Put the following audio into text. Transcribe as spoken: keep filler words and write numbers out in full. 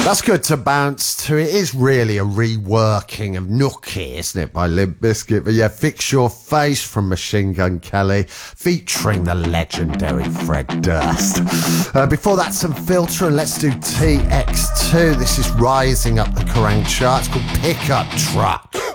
That's good to bounce to. It is really a reworking of Nookie, isn't it, by Limp Bizkit? But yeah, Fix Your Face from Machine Gun Kelly, featuring the legendary Fred Durst. Uh, before that, some Filter, and let's do T X two. This is rising up the Kerrang chart. It's called Pickup Truck.